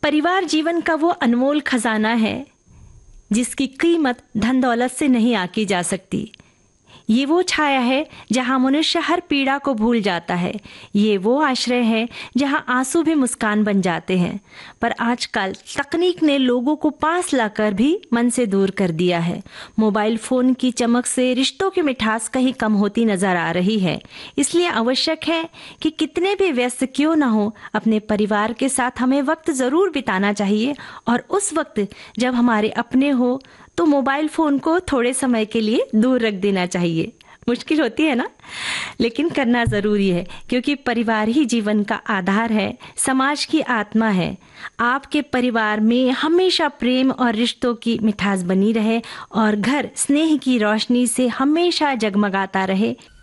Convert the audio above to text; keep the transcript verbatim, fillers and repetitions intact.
परिवार जीवन का वो अनमोल खजाना है जिसकी कीमत धन दौलत से नहीं आकी जा सकती। ये वो छाया है जहाँ मनुष्य हर पीड़ा को भूल जाता है। ये वो आश्रय है जहाँ आंसू भी मुस्कान बन जाते हैं। पर आजकल तकनीक ने लोगों को पास लाकर भी मन से दूर कर दिया है। मोबाइल फोन की चमक से रिश्तों की मिठास कहीं कम होती नजर आ रही है। इसलिए आवश्यक है कि कितने भी व्यस्त क्यों ना हो, अपने परिवार के साथ हमें वक्त जरूर बिताना चाहिए। और उस वक्त जब हमारे अपने हो तो मोबाइल फोन को थोड़े समय के लिए दूर रख देना चाहिए। मुश्किल होती है ना, लेकिन करना जरूरी है, क्योंकि परिवार ही जीवन का आधार है, समाज की आत्मा है। आपके परिवार में हमेशा प्रेम और रिश्तों की मिठास बनी रहे और घर स्नेह की रोशनी से हमेशा जगमगाता रहे।